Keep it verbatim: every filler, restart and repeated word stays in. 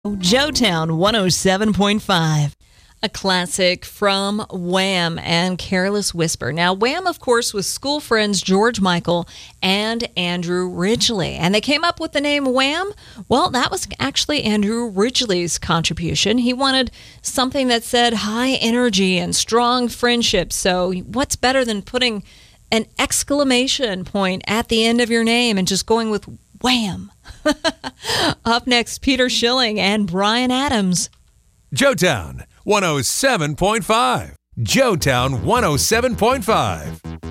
Joetown one oh seven point five. A classic from Wham and Careless Whisper. Now, Wham, of course, was school friends George Michael and Andrew Ridgeley. And they came up with the name Wham. Well, that was actually Andrew Ridgeley's contribution. He wanted something that said high energy and strong friendship. So what's better than putting an exclamation point at the end of your name and just going with Wham? Up next, Peter Schilling and Bryan Adams. Joetown one oh seven point five. Joetown one oh seven point five.